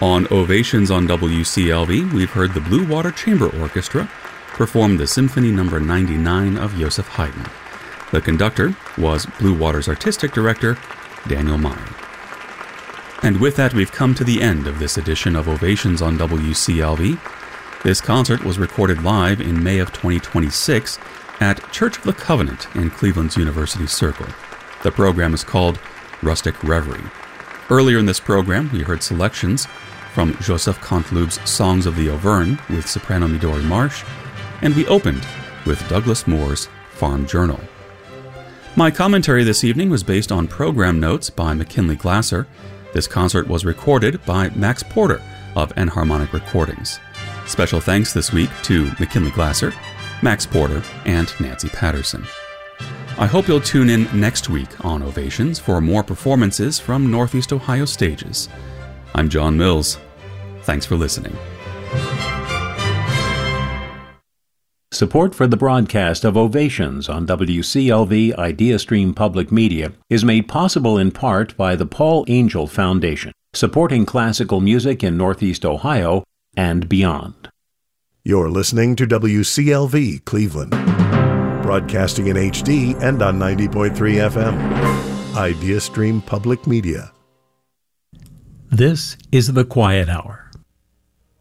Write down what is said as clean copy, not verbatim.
On Ovations on WCLV, we've heard the Blue Water Chamber Orchestra perform the Symphony No. 99 of Joseph Haydn. The conductor was Blue Water's artistic director, Daniel Meyer. And with that, we've come to the end of this edition of Ovations on WCLV. This concert was recorded live in May of 2026 at Church of the Covenant in Cleveland's University Circle. The program is called Rustic Reverie. Earlier in this program, we heard selections from Joseph Canteloup's Songs of the Auvergne with soprano Midori Marsh, and we opened with Douglas Moore's Farm Journal. My commentary this evening was based on program notes by McKinley Glasser. This concert was recorded by Max Porter of Enharmonic Recordings. Special thanks this week to McKinley Glasser, Max Porter, and Nancy Patterson. I hope you'll tune in next week on Ovations for more performances from Northeast Ohio stages. I'm John Mills. Thanks for listening. Support for the broadcast of Ovations on WCLV IdeaStream Public Media is made possible in part by the Paul Angel Foundation, supporting classical music in Northeast Ohio and beyond. You're listening to WCLV Cleveland, broadcasting in HD and on 90.3 FM. IdeaStream Public Media. This is The Quiet Hour.